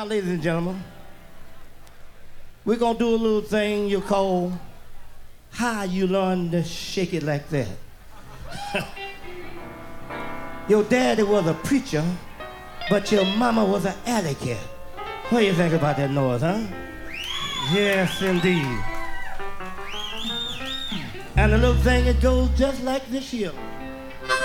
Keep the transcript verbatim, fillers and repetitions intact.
Now, ladies and gentlemen, we're gonna do a little thing you call how you learn to shake it like that. Your daddy was a preacher, but your mama was an alley cat. What do you think about that noise, huh? Yes, indeed. And the little thing, it goes just like this here.